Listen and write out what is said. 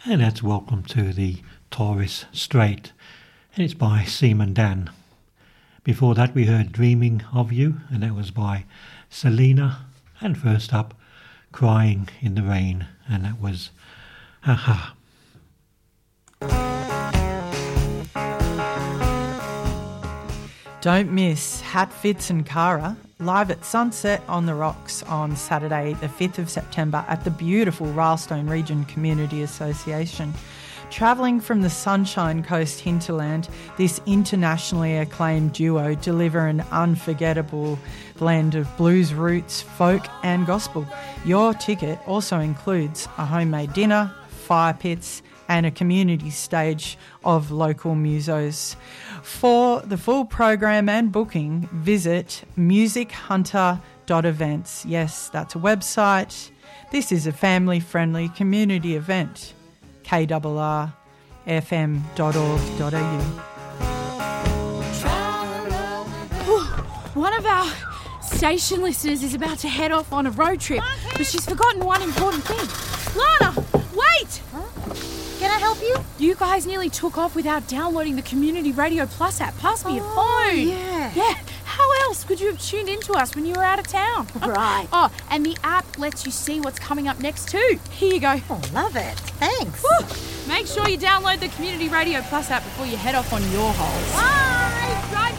And that's Welcome to the Torres Strait, and it's by Seaman Dan. Before that we heard Dreaming of You, and that was by Selena. And first up, Crying in the Rain, and that was Haha. Don't miss Hat Fitz and Cara live at Sunset on the Rocks on Saturday the 5th of September at the beautiful Rylstone Region Community Association. Travelling from the Sunshine Coast hinterland, this internationally acclaimed duo deliver an unforgettable blend of blues roots, folk and gospel. Your ticket also includes a homemade dinner, fire pits and a community stage of local musos. For the full program and booking, visit musichunter.events. Yes, that's a website. This is a family-friendly community event. KRRFM.org.au. One of our station listeners is about to head off on a road trip, but she's forgotten one important thing. Lana, wait! Huh? Can I help you? You guys nearly took off without downloading the Community Radio Plus app. Pass me your phone. Yeah. How else could you have tuned into us when you were out of town? Right. Oh, and the app lets you see what's coming up next too. Here you go. Oh, love it. Thanks. Woo. Make sure you download the Community Radio Plus app before you head off on your holes. Bye. Drive